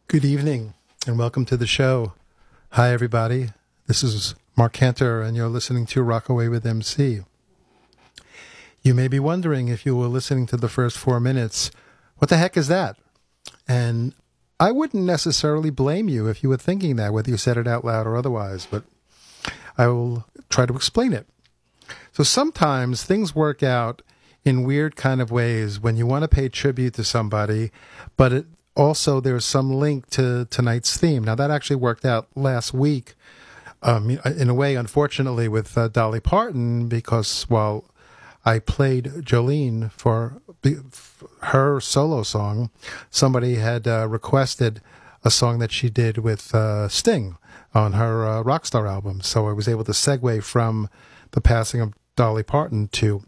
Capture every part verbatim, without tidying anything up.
Good evening, and welcome to the show. Hi, everybody. This is Mark Cantor, and you're listening to Rockaway with M C. You may be wondering, if you were listening to the first four minutes, what the heck is that? And I wouldn't necessarily blame you if you were thinking that, whether you said it out loud or otherwise, but I will try to explain it. So sometimes things work out in weird kind of ways when you want to pay tribute to somebody, but it also there's some link to tonight's theme. Now, that actually worked out last week, um, in a way, unfortunately, with uh, Dolly Parton, because while I played Jolene for her solo song, somebody had uh, requested a song that she did with uh, Sting on her uh, Rockstar album. So I was able to segue from the passing of Dolly Parton to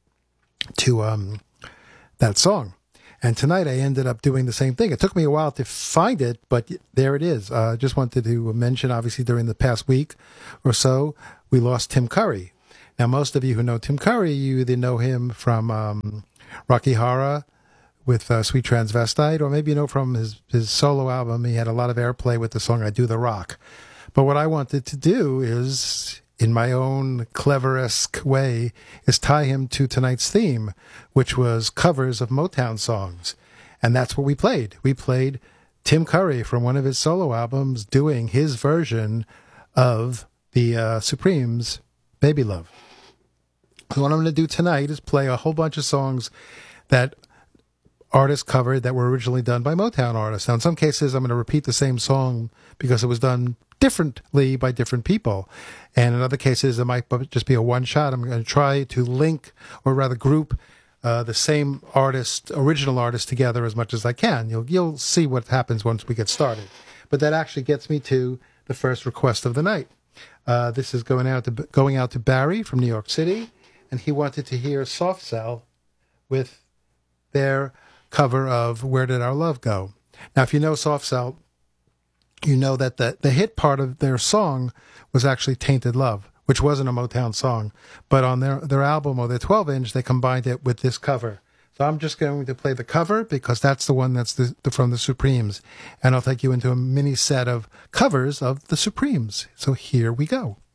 to um, that song. And tonight I ended up doing the same thing. It took me a while to find it, but there it is. I uh, just wanted to mention, obviously, during the past week or so, we lost Tim Curry. Now, most of you who know Tim Curry, you either know him from um, Rocky Horror with uh, Sweet Transvestite, or maybe you know from his, his solo album. He had a lot of airplay with the song I Do the Rock. But what I wanted to do is, in my own clever-esque way, is tie him to tonight's theme, which was covers of Motown songs. And that's what we played. We played Tim Curry from one of his solo albums doing his version of the uh, Supremes' Baby Love. So what I'm going to do tonight is play a whole bunch of songs that artists covered that were originally done by Motown artists. Now, in some cases, I'm going to repeat the same song because it was done differently by different people. And in other cases, it might just be a one-shot. I'm going to try to link, or rather group, uh, the same artist, original artist, together as much as I can. You'll you'll see what happens once we get started. But that actually gets me to the first request of the night. Uh, this is going out to going out to Barry from New York City, and he wanted to hear Soft Cell with their cover of Where Did Our Love Go? Now, if you know Soft Cell, you know that the, the hit part of their song was actually Tainted Love, which wasn't a Motown song. But on their, their album, or their twelve-inch, they combined it with this cover. So I'm just going to play the cover because that's the one that's the, the, from the Supremes. And I'll take you into a mini set of covers of the Supremes. So here we go.